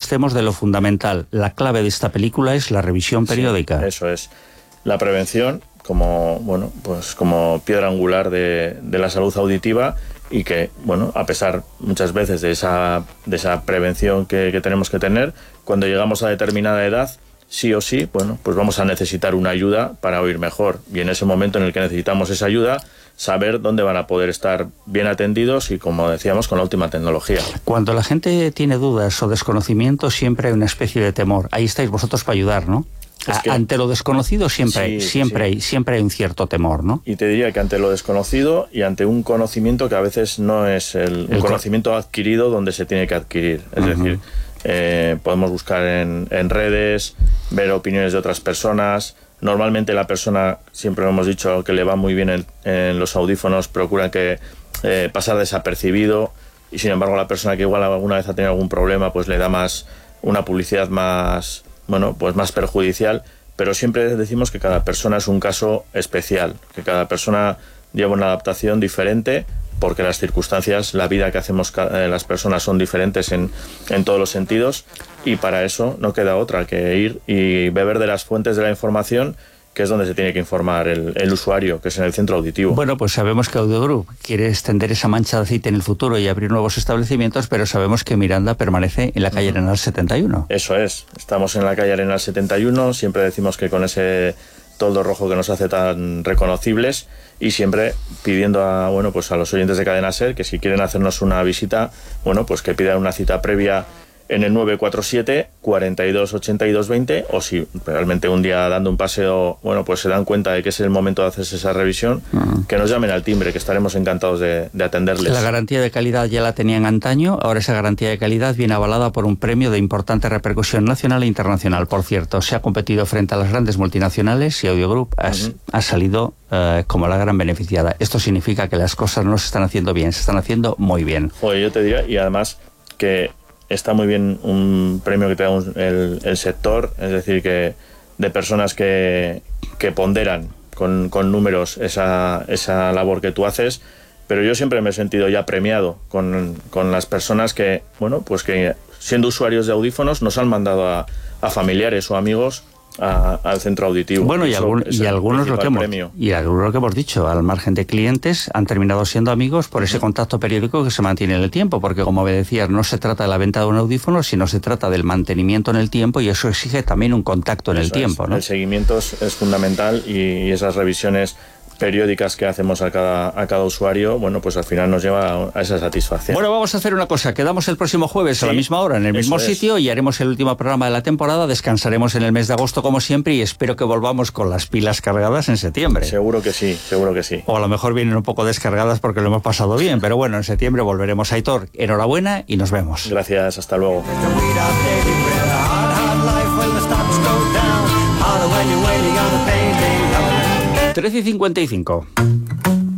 desastemos de lo fundamental. La clave de esta película es la revisión periódica. Sí, eso es. La prevención como, bueno, pues como piedra angular de la salud auditiva, y que, bueno, a pesar muchas veces de esa prevención que tenemos que tener, cuando llegamos a determinada edad, sí o sí, bueno, pues vamos a necesitar una ayuda para oír mejor. Y en ese momento en el que necesitamos esa ayuda, saber dónde van a poder estar bien atendidos y, como decíamos, con la última tecnología. Cuando la gente tiene dudas o desconocimiento, siempre hay una especie de temor. Ahí estáis vosotros para ayudar, ¿no? Es que ante lo desconocido siempre hay un cierto temor, ¿no? Y te diría que ante lo desconocido y ante un conocimiento que a veces no es un conocimiento adquirido donde se tiene que adquirir. Es decir, podemos buscar en redes, ver opiniones de otras personas. Normalmente la persona, siempre lo hemos dicho, que le va muy bien en los audífonos, procura que pasar desapercibido, y sin embargo la persona que igual alguna vez ha tenido algún problema, pues le da más una publicidad más, bueno, pues más perjudicial. Pero siempre decimos que cada persona es un caso especial, que cada persona lleva una adaptación diferente, porque las circunstancias, la vida que hacemos las personas son diferentes en todos los sentidos, y para eso no queda otra que ir y beber de las fuentes de la información, que es donde se tiene que informar el usuario, que es en el centro auditivo. Bueno, pues sabemos que Audiogroup quiere extender esa mancha de aceite en el futuro y abrir nuevos establecimientos, pero sabemos que Miranda permanece en la calle Arenal 71. Eso es, estamos en la calle Arenal 71, siempre decimos que con ese toldo rojo que nos hace tan reconocibles, y siempre pidiendo a los oyentes de Cadena Ser que si quieren hacernos una visita, bueno, pues que pidan una cita previa en el 947 42 82 20, o si realmente un día dando un paseo, bueno, pues se dan cuenta de que es el momento de hacerse esa revisión, que nos llamen al timbre, que estaremos encantados de atenderles. La garantía de calidad ya la tenían antaño, ahora esa garantía de calidad viene avalada por un premio de importante repercusión nacional e internacional. Por cierto, se ha competido frente a las grandes multinacionales y Audiogroup ha salido como la gran beneficiada. Esto significa que las cosas no se están haciendo bien, se están haciendo muy bien. Oye, yo te diría, y además que está muy bien un premio que te da el sector, es decir, que de personas que ponderan con números esa labor que tú haces, pero yo siempre me he sentido ya premiado con las personas que, bueno, pues que siendo usuarios de audífonos nos han mandado a familiares o amigos al centro auditivo. Bueno, y algunos lo que hemos dicho, al margen de clientes, han terminado siendo amigos por ese contacto periódico que se mantiene en el tiempo, porque, como me decías, no se trata de la venta de un audífono, sino se trata del mantenimiento en el tiempo, y eso exige también un contacto en el tiempo, ¿no? El seguimiento es fundamental, y esas revisiones periódicas que hacemos a cada usuario, bueno, pues al final nos lleva a esa satisfacción. Bueno, vamos a hacer una cosa, quedamos el próximo jueves a la misma hora, en el mismo sitio, y haremos el último programa de la temporada, descansaremos en el mes de agosto como siempre, y espero que volvamos con las pilas cargadas en septiembre. Seguro que sí, seguro que sí. O a lo mejor vienen un poco descargadas porque lo hemos pasado bien, pero bueno, en septiembre volveremos. Aitor, enhorabuena y nos vemos. Gracias, hasta luego. 13:55.